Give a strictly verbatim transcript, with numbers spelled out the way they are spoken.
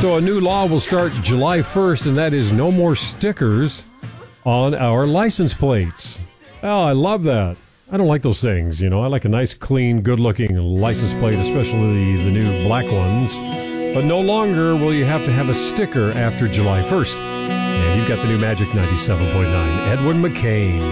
So a new law will start July first, and that is no more stickers on our license plates. Oh, I love that. I don't like those things, you know. I like a nice, clean, good-looking license plate, especially the new black ones. But no longer will you have to have a sticker after July first. And you've got the new Magic ninety-seven point nine. Edwin McCain.